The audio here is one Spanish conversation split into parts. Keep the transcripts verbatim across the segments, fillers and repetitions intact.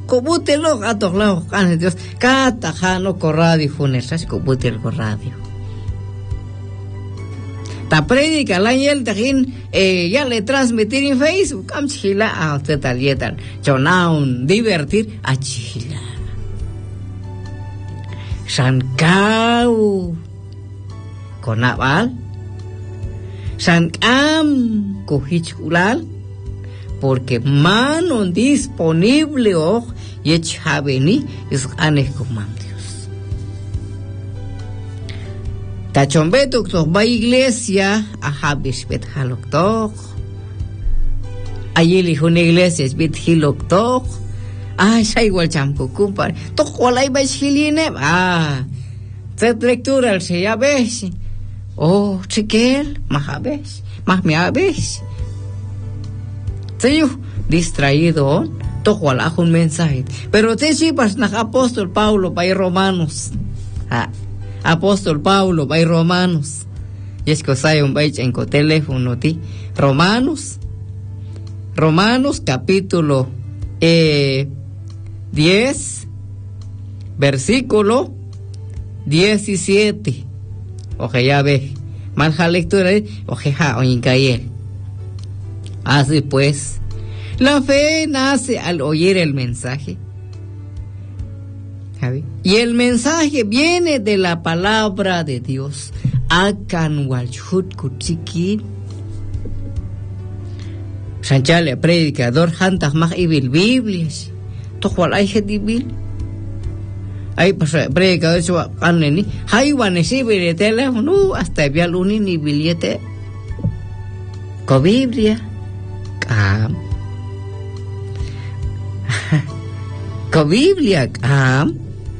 cobútelo a todos lados, canes Dios, cata jano corradio, funesas, cobútel corradio. Ta predica la yel tajin, eh, ya le transmitir en Facebook, am chila a usted talietan, chonaun, divertir, a chila. Sankau, konabal, sankam, kuhichulal, porque mano disponible o yechabeni es anes comandios. Tachombeto to va iglesia a habis bet haloktok. Ayeli una iglesia es bet hiloktok. Ah, ya igual chamco compar. To walai ba chiline. Ah. Set lectura se ya ves. Oh, chiquel, más ves, más me ves. Seyo distraído, to walaj un mensaje. Pero te chipas na apóstol Paulo pa Romanos. Ah. Apóstol Paulo, vai Romanos. Y es que hay un baich en teléfono ti. Romanos. Romanos capítulo eh, diez, versículo diecisiete. Oje, ya ve. Manja lectura, oje, ja, o incaer. Así pues, la fe nace al oír el mensaje. Y el mensaje viene de la palabra de Dios. Akan walchut kuchikin. Sanchale predicador hantas más ibil Biblias. Tojual hay gedibil. Hay predicador eso aneni. Hay wanesi bil teléfono hasta vial uni ni billete. Con Biblia. Cam. Con Biblia cam.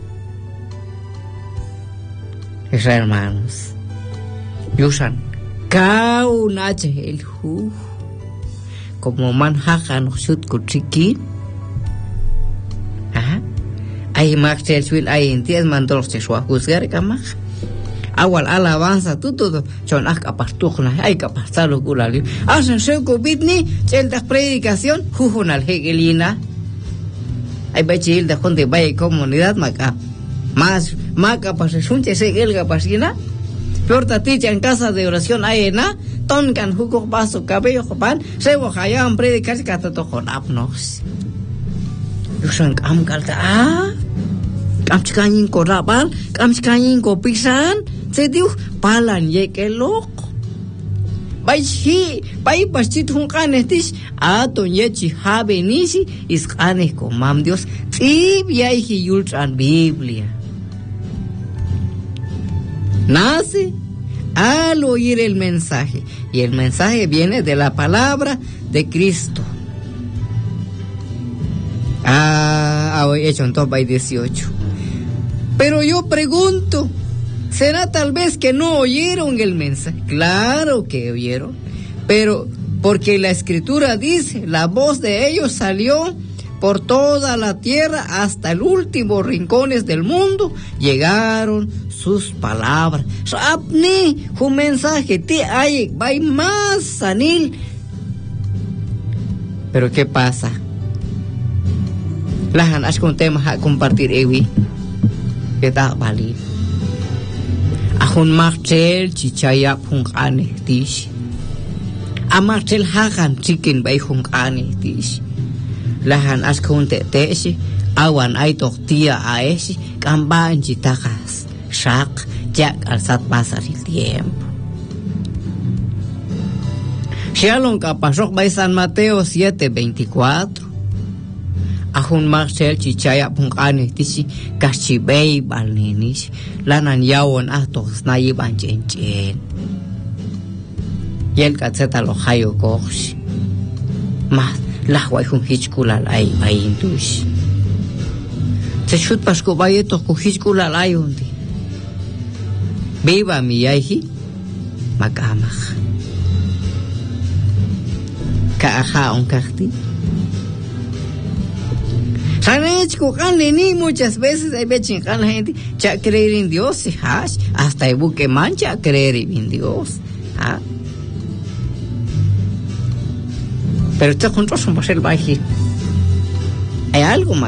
Es hermanos, yusan kaunache el hu como manhajan shut kuchikin. Ajá. Hay más chelswil hay enties mandos se suah juzgar kamah. Awal alabanza tu todo son akapastukhna hay kapastalo kulali. Asan se kubitni celta predicación jujunal hegelina. Hay bachil de jonte vaya comunidad maca. Más maca pasesunche se gelga pasina. Peor taticha en casa de oración hay na. Tonkan jugo vaso cabello jopan. Se bojayan predicar kata to jonapnos. Yusan kam kalta ah. Kam chikanin korabal, kam chikanin kopisan. Se diu palan ye que loco. Bai hi, bai paschit hunkan estis aton ye chi habenisi isqanes komam Dios. Tibia hi yultran Biblia. Nace al oír el mensaje, y el mensaje viene de la palabra de Cristo. Ah, hoy hecho en top dieciocho. Pero yo pregunto, ¿será tal vez que no oyeron el mensaje? Claro que oyeron, pero porque la Escritura dice, la voz de ellos salió por toda la tierra hasta el último rincones del mundo, llegaron sus palabras. Sapni, un mensaje, te hay, hay más sanil. Pero ¿qué pasa? Las ganas con temas a compartir ewi. ¿Qué tal, vale? Ahun martel chichaya pung ane tish. A martel hagan chicken bay hung ane tish. Lahan as con te teshi, awan ay tortilla a esi, camban chitajas, shak, jack al sat pasar el tiempo. Shalom kapasok bay San Mateo siete veinticuatro. Ahun marcel chichaya pungane tishi, kashibay balninis, lanan yawon atos nayiban chen chen. Yel katseta lo hayo kosh. Mas lahway hun hichkulal ay ayintush. Se chut pasko bayeto ko hichkulal ayundi. Viva mi ayhi magamach. Kaaha on kahti. Sanech ko kanleni muchas veces hay bechin kan la gente ya creer en Dios y hash hasta el buque mancha creer en Dios. ¿Ah? Pero esto juntos somos el baji. Hay algo más.